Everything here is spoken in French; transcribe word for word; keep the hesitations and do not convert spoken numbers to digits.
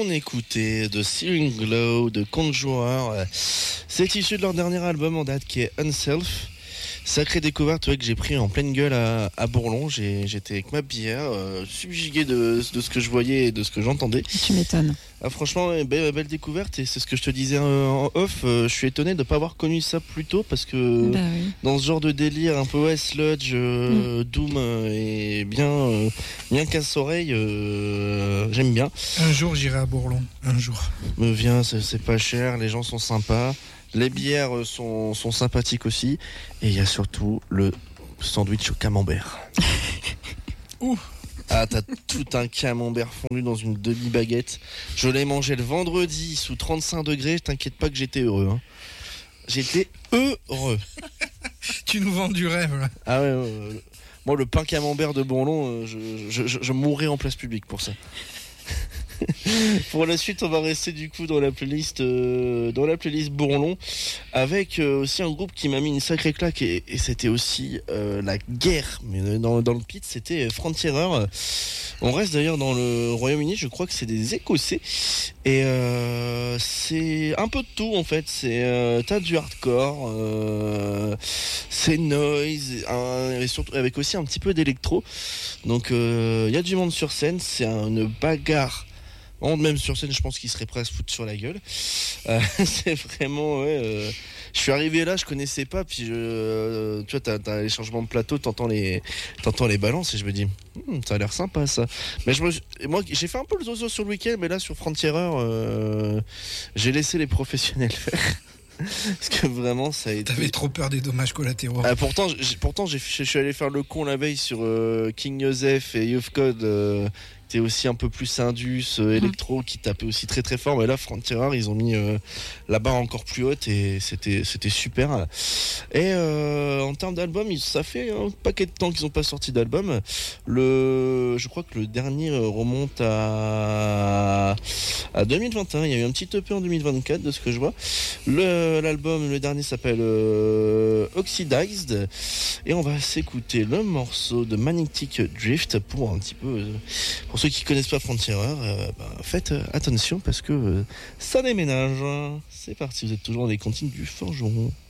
écouté The Searing Glow de Conjurer. C'est issu de leur dernier album en date qui est Unself. Sacrée découverte ouais, que j'ai pris en pleine gueule à, à Bourlon. J'ai, j'étais avec ma bière, euh, subjugué de, de ce que je voyais et de ce que j'entendais. Tu m'étonnes. Ah, franchement, belle, belle découverte et c'est ce que je te disais en off. Euh, je suis étonné de ne pas avoir connu ça plus tôt parce que bah oui. dans ce genre de délire un peu ouais, sludge, euh, mm. doom euh, et bien, euh, bien casse-oreille, euh, j'aime bien. Un jour j'irai à Bourlon, un jour. Me viens, c'est, c'est pas cher, les gens sont sympas. Les bières sont, sont sympathiques aussi. Et il y a surtout le sandwich au camembert. Ouh. Ah, t'as tout un camembert fondu dans une demi-baguette. Je l'ai mangé le vendredi sous trente-cinq degrés. T'inquiète pas que j'étais heureux. Hein. J'étais heureux. Tu nous vends du rêve, là. Ah ouais, euh, moi, le pain camembert de Bourlon, je, je, je, je mourrais en place publique pour ça. Pour la suite, on va rester du coup dans la playlist, euh, dans la playlist Bourlon, avec euh, aussi un groupe qui m'a mis une sacrée claque et, et c'était aussi euh, la guerre. Mais dans, dans le pit, c'était Frontierer. On reste d'ailleurs dans le Royaume-Uni. Je crois que c'est des Écossais et euh, c'est un peu de tout en fait. C'est euh, t'as du hardcore, euh, c'est noise, un, et surtout avec aussi un petit peu d'électro. Donc il euh, y a du monde sur scène. C'est une bagarre. Même sur scène, je pense qu'il serait prêt à se foutre sur la gueule. Euh, c'est vraiment, ouais. Euh, je suis arrivé là, je connaissais pas, puis je, euh, tu vois, t'as, t'as les changements de plateau, t'entends les, t'entends les balances et je me dis, hm, ça a l'air sympa ça. Mais je me, moi, j'ai fait un peu le zozo sur le week-end, mais là sur Frontierer, euh, j'ai laissé les professionnels faire. Parce que vraiment, ça a été. T'avais trop peur des dommages collatéraux. Ah, pourtant, j'ai, pourtant, j'ai, je suis allé faire le con la veille sur euh, King Joseph et Youth Code. Euh, C'était aussi un peu plus indus, euh, électro, qui tapait aussi très très fort. Mais là, Frontierer, ils ont mis euh, la barre encore plus haute et c'était, c'était super. Et euh, en termes d'album, ça fait un paquet de temps qu'ils n'ont pas sorti d'album. Le, je crois que le dernier remonte à, à deux mille vingt et un. Il y a eu un petit E P en deux mille vingt-quatre de ce que je vois. Le, l'album, le dernier s'appelle euh, Oxidized. Et on va s'écouter le morceau de Magnetic Drift pour un petit peu... Pour ceux qui connaissent pas Frontierer, euh, bah, faites attention parce que euh, ça déménage. C'est parti, vous êtes toujours dans les cantines du Forgeron.